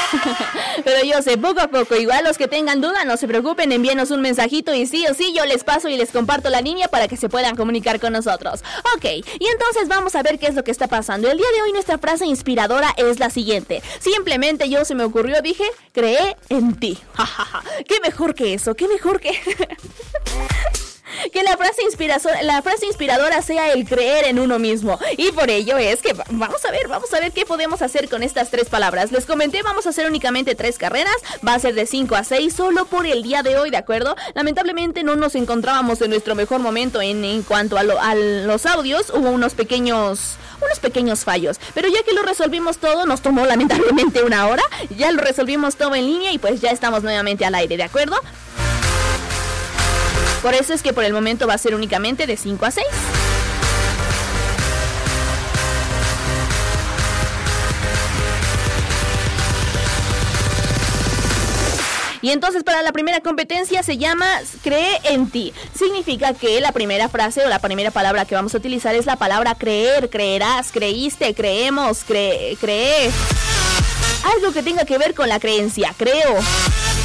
Pero yo sé, poco a poco. Igual los que tengan duda, no se preocupen, envíenos un mensajito y sí o sí yo les paso y les comparto la línea para que se puedan comunicar con nosotros. Ok, y entonces vamos a ver qué es lo que está pasando. El día de hoy nuestra frase inspiradora es la siguiente. Simplemente yo se me ocurrió, dije, creé en ti. Qué mejor que eso, qué mejor que... que la frase inspiradora sea el creer en uno mismo. Y por ello es que vamos a ver qué podemos hacer con estas 3 palabras. Les comenté, vamos a hacer únicamente 3 carreras. Va a ser de 5 a 6 solo por el día de hoy, ¿de acuerdo? Lamentablemente no nos encontrábamos en nuestro mejor momento en cuanto a los audios. Hubo unos pequeños fallos, pero ya que lo resolvimos todo, nos tomó lamentablemente 1 hora. Ya lo resolvimos todo en línea y pues ya estamos nuevamente al aire, ¿de acuerdo? Por eso es que por el momento va a ser únicamente de 5 a 6. Y entonces para la primera competencia se llama Cree en ti. Significa que la primera frase o la primera palabra que vamos a utilizar es la palabra creer, creerás, creíste, creemos, cree. Algo que tenga que ver con la creencia, creo.